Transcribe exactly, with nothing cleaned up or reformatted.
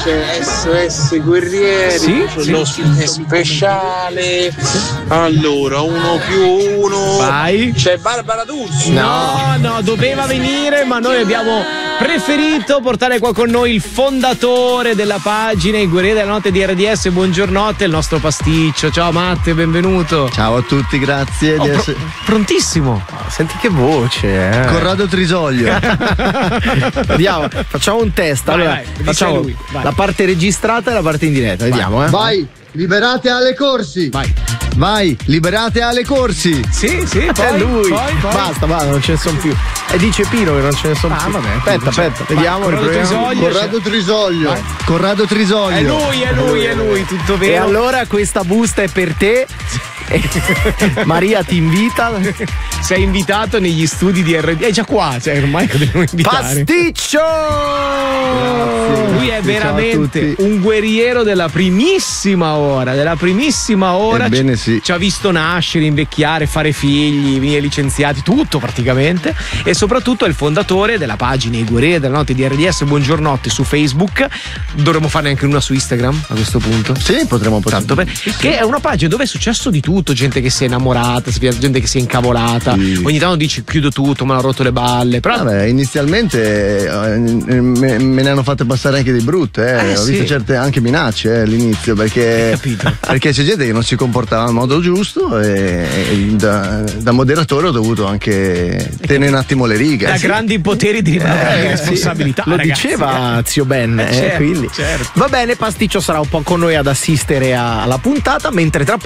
c'è S O S Guerrieri, sì, c'è sì, l'ospite speciale. Allora, uno più uno. Vai. C'è Barbara D'Urso. No, no, doveva venire, ma noi abbiamo preferito portare qua con noi il fondatore della pagina I Guerrieri della Notte di R D S. Buongiornotte, il nostro pasticcio. Ciao Matte, benvenuto. Ciao a tutti, grazie oh, di pro- essere... prontissimo. Oh, senti che voce, eh. Corrado Trisoglio. Vediamo, facciamo un test. Vai, allora, vai, facciamo lui, vai. la parte registrata e la parte in diretta. Vediamo, eh. Vai, liberate Ale Corsi. Vai. Vai, liberate Ale Corsi. Sì, sì, poi, è lui. Poi, poi. Basta, basta, non ce ne sono più. E dice Pino che non ce ne sono Ah, più. vabbè, aspetta, aspetta, vai, vediamo. Corrado riproviamo. Trisoglio. Corrado Trisoglio. Vai. Corrado Trisoglio. È lui, è lui, è lui, tutto vero. E allora questa busta è per te. Maria ti invita. Sei invitato negli studi di R D S. È già qua, cioè ormai dobbiamo invitare. Pasticcio! Grazie. Lui è Ciao a veramente tutti. un guerriero della primissima ora, della primissima ora. Ebbene ci, sì. ci ha visto nascere, invecchiare, fare figli, venire licenziati, tutto praticamente. E soprattutto è il fondatore della pagina I Guerrieri della Notte di R D S. Buongiornotte su Facebook. Dovremmo farne anche una su Instagram a questo punto. Sì, potremmo Tanto per, che è una pagina dove è successo di tutto, gente che si è innamorata, gente che si è incavolata, Sì. ogni tanto dici chiudo tutto, me l'ho rotto le balle, però Vabbè, inizialmente eh, me, me ne hanno fatte passare anche di brutte, eh. Eh, ho sì. visto certe anche minacce eh, all'inizio perché, capito. perché c'è gente che non si comportava in modo giusto e, e da, da moderatore ho dovuto anche tenere un attimo le righe. ha Sì. grandi poteri di Eh, sì, responsabilità. lo ragazzi. diceva zio Ben, Eh, eh, certo, quindi certo. va bene. Pasticcio sarà un po' con noi ad assistere a- alla puntata, mentre tra